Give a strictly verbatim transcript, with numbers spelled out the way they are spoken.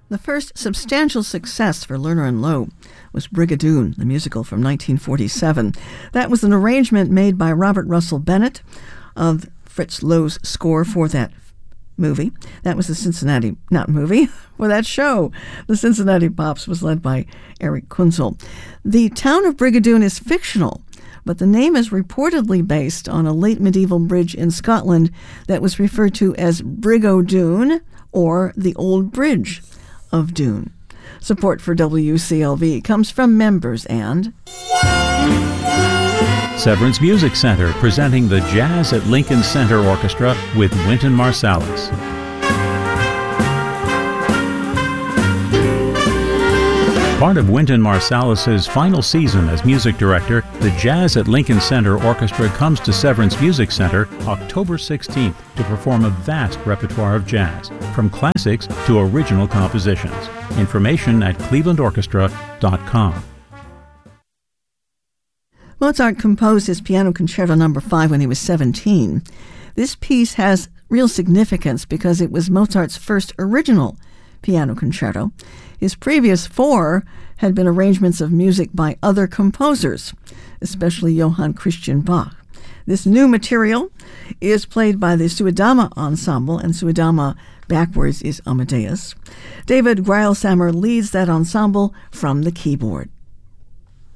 The first substantial success for Lerner and Loewe was Brigadoon, the musical from nineteen forty-seven. That was an arrangement made by Robert Russell Bennett of Fritz Loew's score for that movie. That was the Cincinnati, not movie, for that show. The Cincinnati Pops was led by Eric Kunzel. The town of Brigadoon is fictional, but the name is reportedly based on a late medieval bridge in Scotland that was referred to as Brigadoon, or the Old Bridge of Doon. Support for W C L V comes from members and Severance Music Center, presenting the Jazz at Lincoln Center Orchestra with Wynton Marsalis. Part of Wynton Marsalis' final season as music director, the Jazz at Lincoln Center Orchestra comes to Severance Music Center October sixteenth to perform a vast repertoire of jazz, from classics to original compositions. Information at cleveland orchestra dot com. Mozart composed his Piano Concerto number five when he was seventeen. This piece has real significance because it was Mozart's first original piano concerto. His previous four had been arrangements of music by other composers, especially Johann Christian Bach. This new material is played by the Suidama Ensemble, and Suidama backwards is Amadeus. David Greilsamer leads that ensemble from the keyboard.